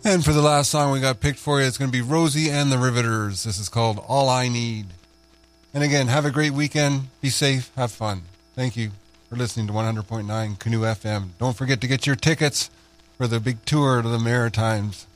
And for the last song we got picked for you, it's going to be Rosie and the Riveters. This is called All I Need. And again, have a great weekend. Be safe. Have fun. Thank you for listening to 100.9 Canoe FM. Don't forget to get your tickets for the big tour to the Maritimes.